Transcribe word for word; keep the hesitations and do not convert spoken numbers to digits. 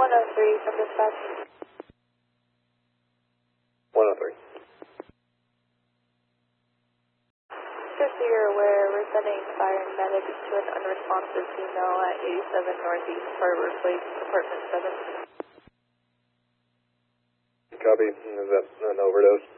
one oh three from dispatch. one oh three. Just so you're aware, we're sending fire and medics to an unresponsive female at eighty-seven Northeast Harbor Place, apartment seven. Copy. Is that an overdose?